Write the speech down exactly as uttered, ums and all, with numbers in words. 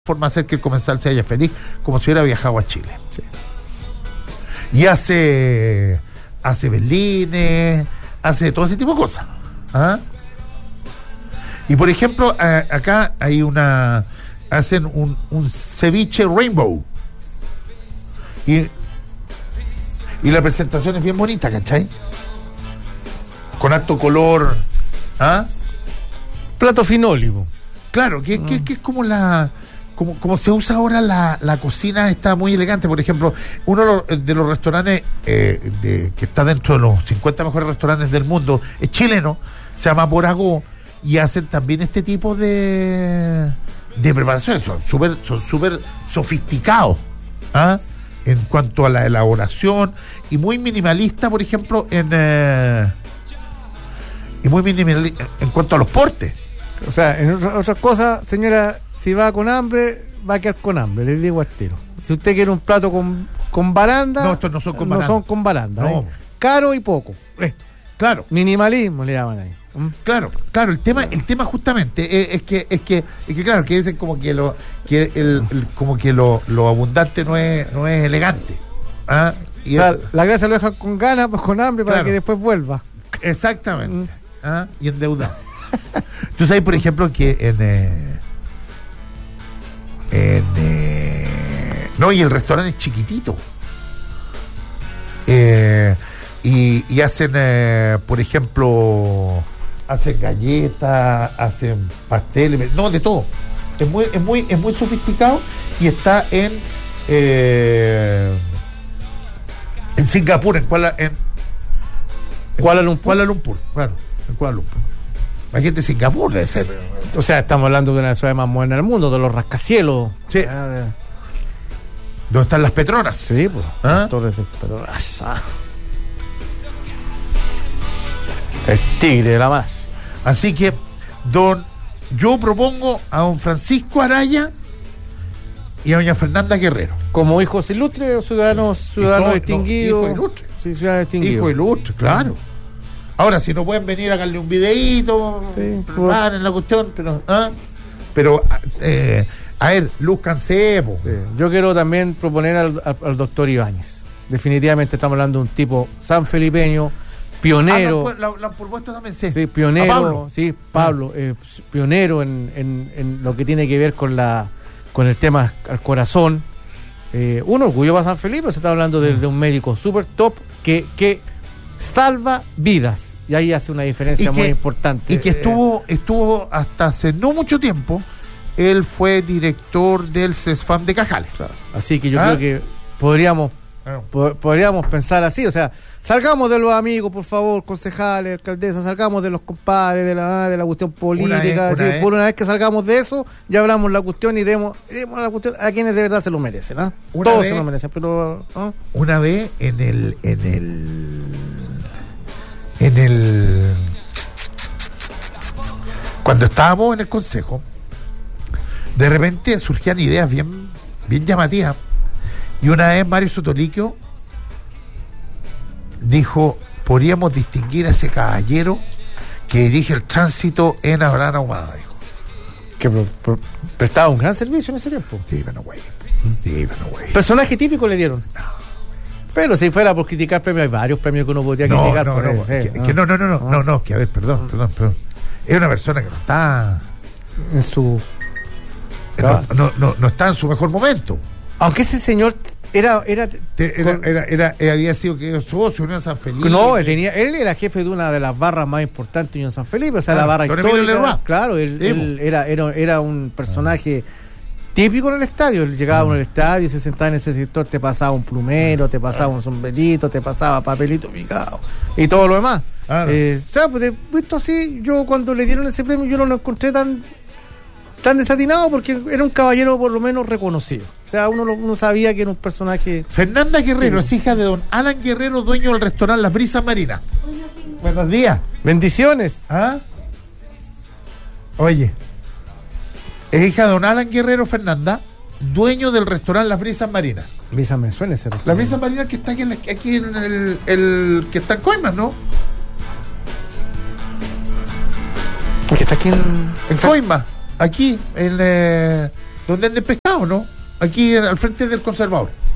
forma de hacer que el comensal se haya feliz, como si hubiera viajado a Chile. Sí. Y hace hace berlines, hace todo ese tipo de cosas. ¿Ah? Y por ejemplo, a, acá hay una hacen un, un ceviche rainbow. Y, y la presentación es bien bonita, ¿cachai? Con alto color. ¿Ah? Plato finólico. Claro, que, mm. que, que es como la... Como, como se usa ahora la, la cocina, está muy elegante. Por ejemplo, uno de los, de los restaurantes eh, de, que está dentro de los cincuenta mejores restaurantes del mundo es chileno, se llama Boragó, y hacen también este tipo de de preparaciones. Son súper son súper sofisticados, ¿ah? En cuanto a la elaboración, y muy minimalista, por ejemplo, en eh, y muy minimalista en cuanto a los portes. O sea, en otras otra cosas, señora, si va con hambre, va a quedar con hambre, les digo al tiro. Si usted quiere un plato con, con baranda, no, estos no son con no baranda. son con baranda, no. ¿eh? Caro y poco. Esto. Claro. Minimalismo le llaman ahí. ¿Mm? Claro, claro, el tema, el tema justamente es, es que, es que, es que claro, que dicen como que lo, que el, el como que lo, lo abundante no es, no es elegante. ¿Ah? Y o sea, es, la gracia lo deja con ganas, pues con hambre, para claro. que después vuelva. Exactamente. ¿Mm? ¿Ah? Y endeudado. Tú sabes, por ejemplo, que en eh, en eh, no, y el restaurante es chiquitito. Eh, y, y hacen, eh, por ejemplo, hacen galletas, hacen pasteles, no, de todo. Es muy, es muy, es muy sofisticado, y está en eh, en Singapur, en Kuala, en, en Kuala Lumpur. Kuala Lumpur, claro, en Kuala Lumpur. Imagínate Singapur, debe ser. O sea, estamos hablando de una ciudad más moderna del mundo, de los rascacielos. Sí. Ah, de... ¿Dónde están las Petronas? Sí, pues. ¿Ah? Torres de Petronas. Ah. El tigre de la más. Así que, don, yo propongo a don Francisco Araya y a doña Fernanda Guerrero. Como hijos ilustres o ciudadanos, ciudadanos Hijo, distinguidos. No, hijo ilustre. Sí, ciudadanos distinguidos. Hijo ilustre, claro. Ahora, si no pueden venir a darle un videíto, sí, preparen la cuestión, pero, ¿ah? pero eh, a ver, lúzcanse, po. Sí. Yo quiero también proponer al, al, al doctor Ibáñez. Definitivamente estamos hablando de un tipo sanfelipeño, pionero. Ah, la, la, la propuesta también, sí. Sí, pionero, Pablo. sí, Pablo, eh, pionero en, en, en lo que tiene que ver con la con el tema al corazón. Eh, un orgullo para San Felipe, se está hablando de, de un médico súper top que, que salva vidas. Y ahí hace una diferencia que, muy importante. Y que estuvo, estuvo hasta hace no mucho tiempo, él fue director del CESFAM de Cajales. Claro. Así que yo ¿Ah? creo que podríamos ah. po- podríamos pensar así, o sea, salgamos de los amigos, por favor, concejales, alcaldesas, salgamos de los compadres, de la de la cuestión política, una vez, así, una vez. por una vez que salgamos de eso, ya hablamos la cuestión y demos, demos la cuestión a quienes de verdad se lo merecen, ¿ah? Todos vez, se lo merecen, pero ¿ah? Una vez en el en el en el cuando estábamos en el consejo, de repente surgían ideas bien bien llamativas, y una vez Mario Sotoliquio dijo: podríamos distinguir a ese caballero que dirige el tránsito en Abraham Ahumada, dijo. Que pro, pro, prestaba un gran servicio en ese tiempo. Sí, bueno, güey. Sí, bueno, güey. Personaje típico le dieron. No. Pero si fuera por criticar premios, hay varios premios que uno podría no, criticar. No, por no, él, no, sí, que, ¿no? que no, no, no, no, no, no, no, que a ver, perdón, perdón, perdón. Es una persona que no está en su no, no, no, no está en su mejor momento. Aunque ese señor era era Te, era, era, era, era, había sido que socio Unión San Felipe. No, él tenía, él era jefe de una de las barras más importantes de Unión San Felipe, o sea, claro, la barra histórica. Claro, él, sí, él era, era, era un personaje típico en el estadio. Él llegaba ah. en el estadio y se sentaba en ese sector, te pasaba un plumero, te pasaba ah. un sombrerito, te pasaba papelito picado y todo lo demás. Ah, no. eh, o sea, pues, visto así, yo cuando le dieron ese premio, yo no lo encontré tan tan desatinado, porque era un caballero por lo menos reconocido. O sea, uno, uno sabía que era un personaje. Fernanda Guerrero sí. es hija de don Alan Guerrero, dueño del restaurante Las Brisas Marinas. Buenos días. Bendiciones. ¿Ah? Oye, es hija de don Alan Guerrero, Fernanda, dueño del restaurante Las Brisas Marinas. Brisas me suena ese Las Brisas Marinas, que está aquí en, la, aquí en el, el que está en Coimas, ¿no? Que está aquí en, en Coimas, aquí en eh, donde venden pescado, ¿no? Aquí al frente del Conservador.